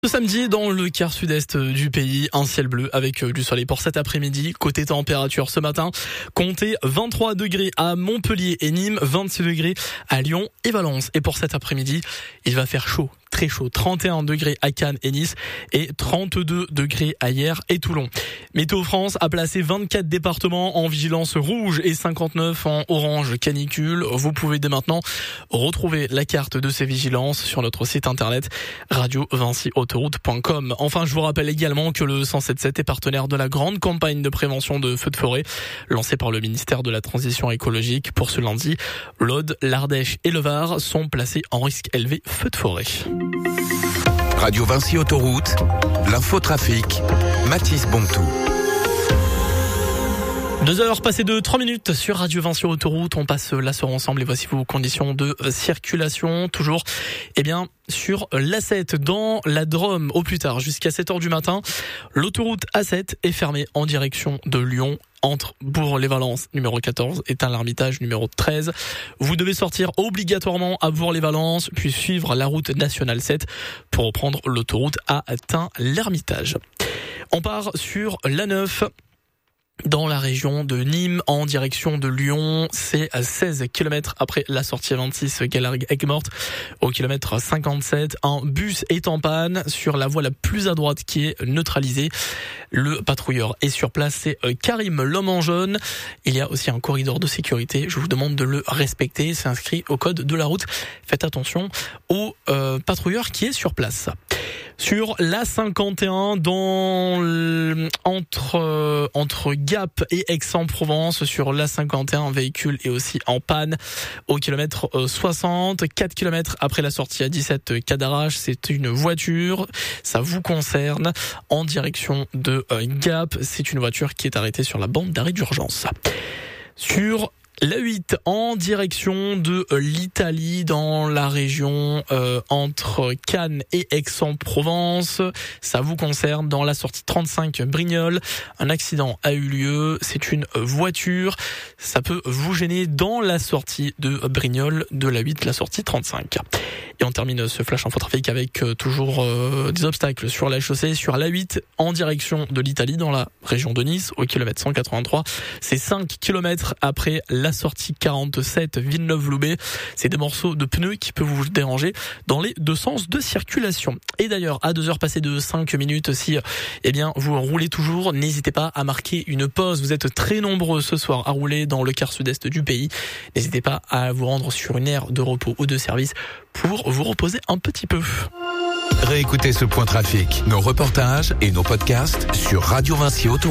Ce samedi, dans le quart sud-est du pays, un ciel bleu avec du soleil pour cet après-midi. Côté température ce matin, comptez 23 degrés à Montpellier et Nîmes, 26 degrés à Lyon et Valence. Et pour cet après-midi, il va faire chaud, très chaud, 31 degrés à Cannes et Nice et 32 degrés à Hyères et Toulon. Météo France a placé 24 départements en vigilance rouge et 59 en orange canicule. Vous pouvez dès maintenant retrouver la carte de ces vigilances sur notre site internet radio-vinci-autoroute.com. Enfin, je vous rappelle également que le 177 est partenaire de la grande campagne de prévention de feux de forêt lancée par le ministère de la Transition écologique. Pour ce lundi, l'Aude, l'Ardèche et le Var sont placés en risque élevé feu de forêt. Radio Vinci Autoroute, l'infotrafic, Mathis Bontou. 2 heures passées de 3 minutes sur Radio Vinci Autoroute. On passe la soirée ensemble et voici vos conditions de circulation. Toujours, sur l'A7 dans la Drôme au plus tard jusqu'à 7h du matin. L'autoroute A7 est fermée en direction de Lyon. Entre Bourg-les-Valences, numéro 14, et Tain-l'Hermitage, numéro 13. Vous devez sortir obligatoirement à Bourg-les-Valences, puis suivre la route nationale 7 pour reprendre l'autoroute à Tain-l'Hermitage. On part sur l'A9. Dans la région de Nîmes, en direction de Lyon, c'est à 16 km après la sortie 26 Galargues-Aigues-Mortes. Au kilomètre 57, un bus est en panne sur la voie la plus à droite qui est neutralisée. Le patrouilleur est sur place, c'est Karim, l'homme en jaune. Il y a aussi un corridor de sécurité, je vous demande de le respecter, c'est inscrit au code de la route. Faites attention au patrouilleur qui est sur place. Sur l'A51, entre Gap et Aix-en-Provence, sur l'A51, un véhicule est aussi en panne au kilomètre 60. 4 km après la sortie à 17 Cadarache, c'est une voiture, ça vous concerne, en direction de Gap. C'est une voiture qui est arrêtée sur la bande d'arrêt d'urgence. Sur l'A8 en direction de l'Italie dans la région entre Cannes et Aix-en-Provence. Ça vous concerne dans la sortie 35 Brignoles. Un accident a eu lieu. C'est une voiture. Ça peut vous gêner dans la sortie de Brignoles de l'A8, la sortie 35. Et on termine ce flash infotrafic avec toujours des obstacles sur la chaussée, sur l'A8 en direction de l'Italie dans la région de Nice au kilomètre 183. C'est 5 km après la sortie 47 Villeneuve-Loubet. C'est des morceaux de pneus qui peuvent vous déranger dans les deux sens de circulation. Et d'ailleurs, à 2 heures passées de 5 minutes, si vous roulez toujours, n'hésitez pas à marquer une pause. Vous êtes très nombreux ce soir à rouler dans le quart sud-est du pays. N'hésitez pas à vous rendre sur une aire de repos ou de service pour vous reposer un petit peu. Réécoutez ce point trafic, nos reportages et nos podcasts sur Radio Vinci Autoroute.